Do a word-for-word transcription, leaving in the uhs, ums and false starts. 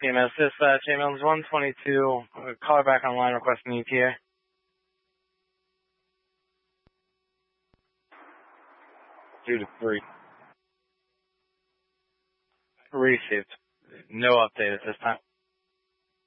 P M S, this uh, J-Mills one twenty-two, uh, caller back online requesting E T A. Two to three. Received. No update at this time.